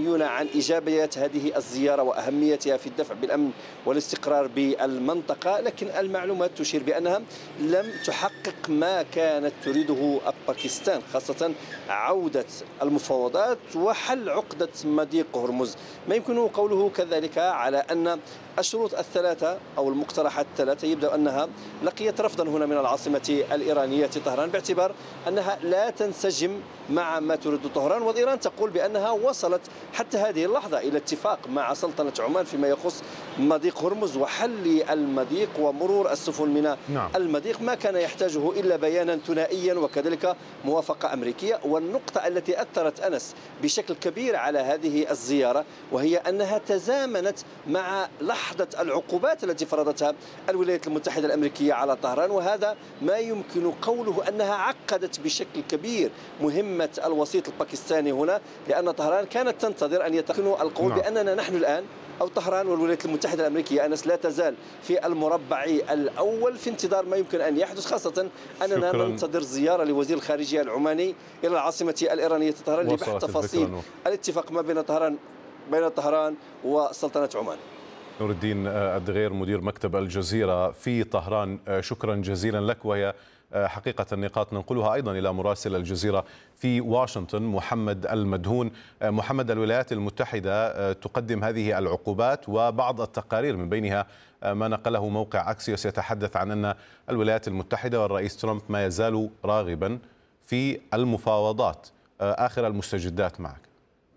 وعينا عن إيجابيات هذه الزيارة وأهميتها في الدفع بالأمن والاستقرار بالمنطقة، لكن المعلومات تشير بأنها لم تحقق ما كانت تريده باكستان، خاصة عودة المفاوضات وحل عقدة مضيق هرمز. ما يمكن قوله كذلك على أن الشروط الثلاثة أو المقترحات الثلاثة يبدو أنها لقيت رفضا هنا من العاصمة الإيرانية طهران، باعتبار أنها لا تنسجم مع ما تريد طهران. وإيران تقول بأنها وصلت حتى هذه اللحظة إلى اتفاق مع سلطنة عمان فيما يخص مضيق هرمز وحل المضيق ومرور السفن من المضيق، ما كان يحتاجه إلا بيانا ثنائيا وكذلك موافقة أمريكية. والنقطة التي أثرت أنس بشكل كبير على هذه الزيارة وهي أنها تزامنت مع لحظة العقوبات التي فرضتها الولايات المتحدة الأمريكية على طهران، وهذا ما يمكن قوله أنها عقدت بشكل كبير مهمة الوسيط الباكستاني هنا، لأن طهران كانت تنتظر أن يتقنوا القول بأننا نحن الآن أو طهران والولايات المتحدة الأمريكية أنس لا تزال في المربع الأول في انتظار ما يمكن أن يحدث، خاصة أننا ننتظر زيارة لوزير الخارجية العماني إلى العاصمة الإيرانية طهران لبحث تفاصيل الاتفاق ما بين طهران وسلطنة عمان. نور الدين الدغير مدير مكتب الجزيرة في طهران، شكرا جزيلا لك. وهي حقيقة نقاط ننقلها أيضا إلى مراسل الجزيرة في واشنطن محمد المدهون. محمد، الولايات المتحدة تقدم هذه العقوبات وبعض التقارير من بينها ما نقله موقع أكسيوس يتحدث عن أن الولايات المتحدة والرئيس ترامب ما يزال راغبا في المفاوضات. آخر المستجدات معك.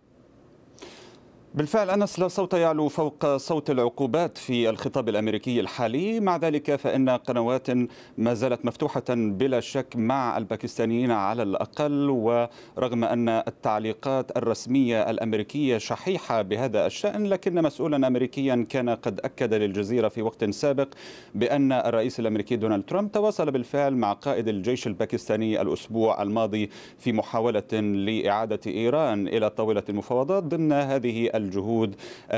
بالفعل أنس، لا صوت يعلو فوق صوت العقوبات في الخطاب الأمريكي الحالي. مع ذلك فإن قنوات ما زالت مفتوحة بلا شك مع الباكستانيين على الأقل، ورغم أن التعليقات الرسمية الأمريكية شحيحة بهذا الشأن، لكن مسؤولا أمريكيا كان قد أكد للجزيرة في وقت سابق بأن الرئيس الأمريكي دونالد ترامب تواصل بالفعل مع قائد الجيش الباكستاني الأسبوع الماضي في محاولة لإعادة إيران إلى طاولة المفاوضات ضمن هذه الجهود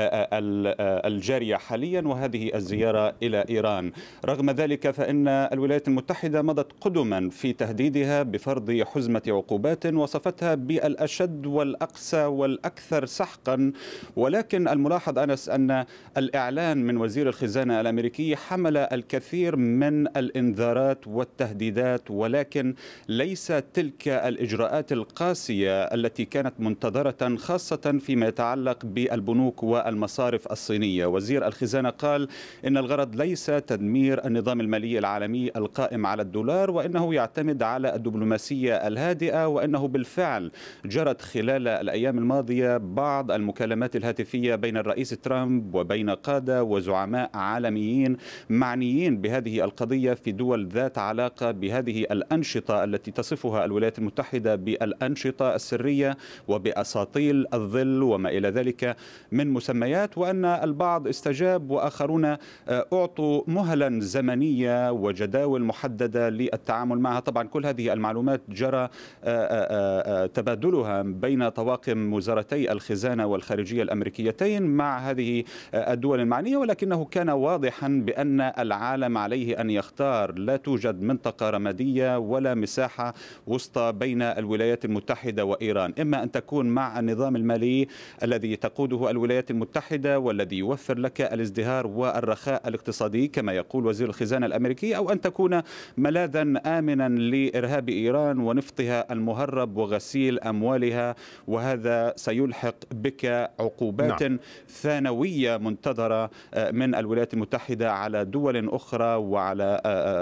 الجارية حاليا وهذه الزيارة إلى إيران. رغم ذلك فإن الولايات المتحدة مضت قدما في تهديدها بفرض حزمة عقوبات وصفتها بالأشد والأقسى والأكثر سحقا، ولكن الملاحظ أنس أن الإعلان من وزير الخزانة الأمريكي حمل الكثير من الإنذارات والتهديدات، ولكن ليس تلك الإجراءات القاسية التي كانت منتظرة، خاصة فيما يتعلق بالبنوك والمصارف الصينية. وزير الخزانة قال إن الغرض ليس تدمير النظام المالي العالمي القائم على الدولار، وإنه يعتمد على الدبلوماسية الهادئة، وإنه بالفعل جرت خلال الأيام الماضية بعض المكالمات الهاتفية بين الرئيس ترامب وبين قادة وزعماء عالميين معنيين بهذه القضية في دول ذات علاقة بهذه الأنشطة التي تصفها الولايات المتحدة بالأنشطة السرية وبأساطيل الظل وما إلى ذلك من مسميات، وأن البعض استجاب وآخرون أعطوا مهلا زمنية وجداول محددة للتعامل معها. طبعا كل هذه المعلومات جرى تبادلها بين طواقم وزارتي الخزانة والخارجية الأمريكيتين مع هذه الدول المعنية، ولكنه كان واضحا بأن العالم عليه أن يختار. لا توجد منطقة رمادية ولا مساحة وسطى بين الولايات المتحدة وإيران، إما أن تكون مع النظام المالي الذي تقوده الولايات المتحدة والذي يوفر لك الازدهار والرخاء الاقتصادي كما يقول وزير الخزانة الأمريكي، أو أن تكون ملاذا آمنا لإرهاب إيران ونفطها المهرب وغسيل أموالها، وهذا سيلحق بك عقوبات ثانوية منتظرة من الولايات المتحدة على دول أخرى وعلى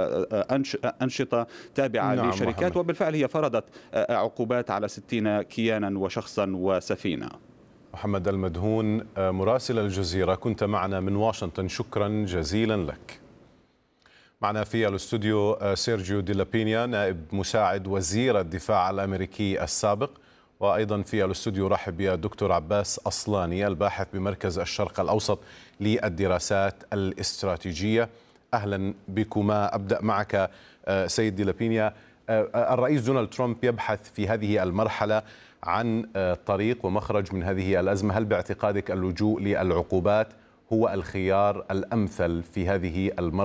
أنشطة تابعة لشركات. وبالفعل هي فرضت عقوبات على 60 كيانا وشخصا وسفينة. محمد المدهون مراسل الجزيرة، كنت معنا من واشنطن، شكرا جزيلا لك. معنا في الاستوديو سيرجيو دي لابينيا نائب مساعد وزير الدفاع الأمريكي السابق، وأيضا في الاستوديو رحب بالدكتور عباس أصلاني الباحث بمركز الشرق الأوسط للدراسات الاستراتيجية. أهلا بكما. أبدأ معك سيد دي لابينيا. الرئيس دونالد ترامب يبحث في هذه المرحلة عن طريق ومخرج من هذه الأزمة. هل باعتقادك اللجوء للعقوبات هو الخيار الأمثل في هذه المرحلة؟